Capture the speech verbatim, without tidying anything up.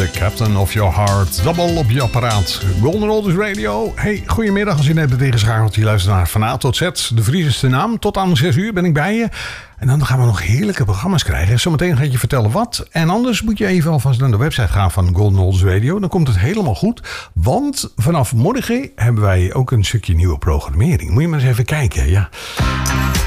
The Captain of Your Heart. Double op je apparaat. Golden Oldies Radio. Hey, goedemiddag als je net bent ingeschakeld. Je luistert naar Van A tot Z. De Vries is de naam. Tot aan zes uur ben ik bij je. En dan gaan we nog heerlijke programma's krijgen. Zometeen ga ik je vertellen wat. En anders moet je even alvast naar de website gaan van Golden Oldies Radio. Dan komt het helemaal goed. Want vanaf morgen hebben wij ook een stukje nieuwe programmering. Moet je maar eens even kijken. Ja.